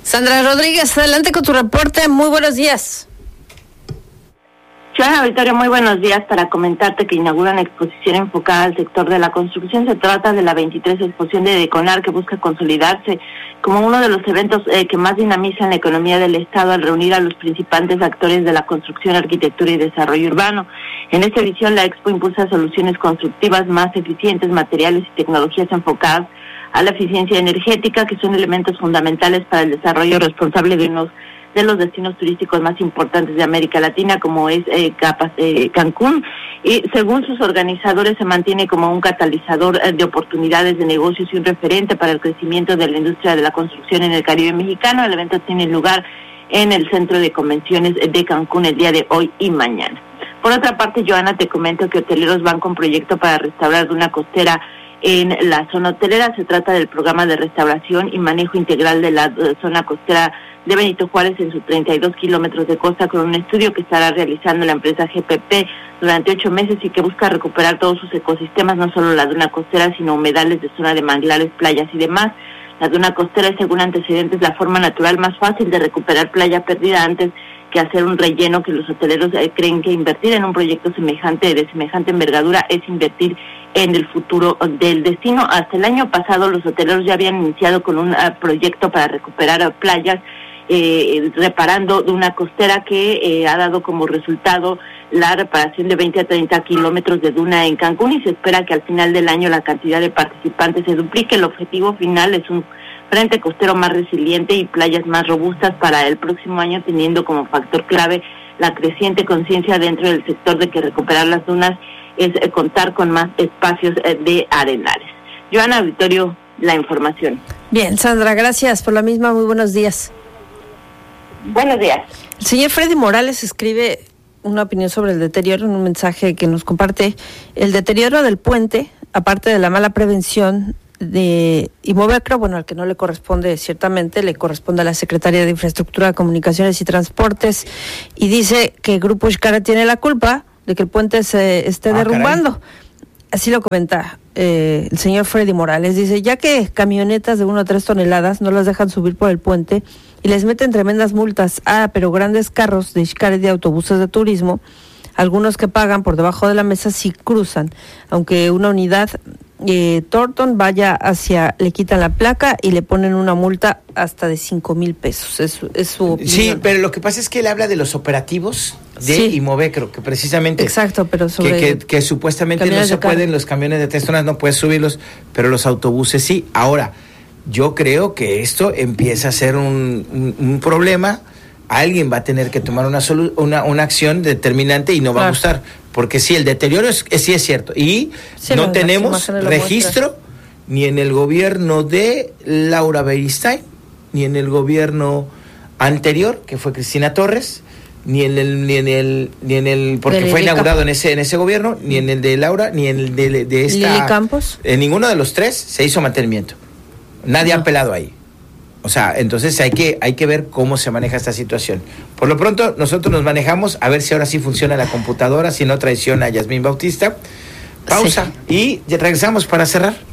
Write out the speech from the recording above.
Sandra Rodríguez, adelante con tu reporte. Muy buenos días. Joana Victoria, muy buenos días. Para comentarte que inaugura una exposición enfocada al sector de la construcción. Se trata de la 23 exposición de Deconar, que busca consolidarse como uno de los eventos que más dinamizan la economía del Estado al reunir a los principales actores de la construcción, arquitectura y desarrollo urbano. En esta edición, la Expo impulsa soluciones constructivas más eficientes, materiales y tecnologías enfocadas a la eficiencia energética, que son elementos fundamentales para el desarrollo responsable de los destinos turísticos más importantes de América Latina, como es Cancún, y según sus organizadores se mantiene como un catalizador de oportunidades de negocios y un referente para el crecimiento de la industria de la construcción en el Caribe mexicano. El evento tiene lugar en el Centro de Convenciones de Cancún el día de hoy y mañana. Por otra parte, Joana, te comento que hoteleros van con proyecto para restaurar Duna Costera en la zona hotelera. Se trata del programa de restauración y manejo integral de la zona costera de Benito Juárez en sus 32 kilómetros de costa, con un estudio que estará realizando la empresa GPP durante 8 meses y que busca recuperar todos sus ecosistemas, no solo la duna costera, sino humedales de zona de manglares, playas y demás. La duna costera es, según antecedentes, la forma natural más fácil de recuperar playa perdida antes que hacer un relleno, que los hoteleros creen que invertir en un proyecto de semejante envergadura es invertir en el futuro del destino. Hasta el año pasado los hoteleros ya habían iniciado con un proyecto para recuperar playas, reparando Duna Costera, que ha dado como resultado la reparación de 20 a 30 kilómetros de duna en Cancún, y se espera que al final del año la cantidad de participantes se duplique. El objetivo final es un frente costero más resiliente y playas más robustas para el próximo año, teniendo como factor clave la creciente conciencia dentro del sector de que recuperar las dunas es contar con más espacios de arenales. Joana Victorio, la información. Bien, Sandra, gracias por la misma. Muy buenos días. Buenos días. El señor Freddy Morales escribe una opinión sobre el deterioro en un mensaje que nos comparte. El deterioro del puente, aparte de la mala prevención de Imovecro, bueno, al que no le corresponde ciertamente, le corresponde a la Secretaría de Infraestructura, Comunicaciones y Transportes, y dice que Grupo Xcara tiene la culpa de que el puente se esté derrumbando. Caray. Así lo comenta el señor Freddy Morales. Dice, ya que camionetas de 1 a 3 toneladas no las dejan subir por el puente y les meten tremendas multas, pero grandes carros de Xcara y de autobuses de turismo, algunos que pagan por debajo de la mesa sí cruzan, aunque una unidad Thornton vaya hacia, le quitan la placa y le ponen una multa hasta de 5,000 pesos. Es su opinión. Sí, pero lo que pasa es que él habla de los operativos de Imovecro, que precisamente... Exacto, pero sobre... Que supuestamente no se pueden, los camiones de 3 toneladas no puedes subirlos, pero los autobuses sí. Ahora, yo creo que esto empieza a ser un problema. Alguien va a tener que tomar una acción determinante y no va a gustar, porque sí, el deterioro sí es cierto, y no tenemos registro ni en el gobierno de Laura Beristain, ni en el gobierno anterior, que fue Cristina Torres, ni en el porque fue inaugurado en ese gobierno, ni en el de Laura, ni en el de esta Lili Campos. En ninguno de los tres se hizo mantenimiento. Nadie ha apelado ahí. O sea, entonces hay que ver cómo se maneja esta situación. Por lo pronto, nosotros nos manejamos, a ver si ahora sí funciona la computadora, si no traiciona a Yasmín Bautista. Pausa y regresamos para cerrar.